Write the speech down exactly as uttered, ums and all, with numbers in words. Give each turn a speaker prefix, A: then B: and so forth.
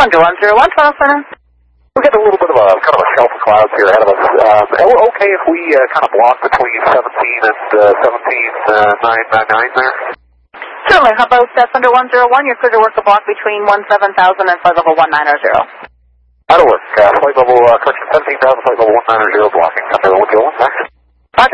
A: Thunder one zero one, Toronto Center.
B: We got a little bit of a kind of a shelf of clouds here ahead of us. Um, okay if we uh, kind of block between seventeen and uh, seventeen nine nine nine there?
A: Certainly. How about uh, Thunder one zero one? You're clear to work a block between one seven thousand and flight level one nine zero.
B: That'll work. Uh, flight level, uh, correction, seventeen thousand, flight level one nine zero blocking. Thunder one zero one, back.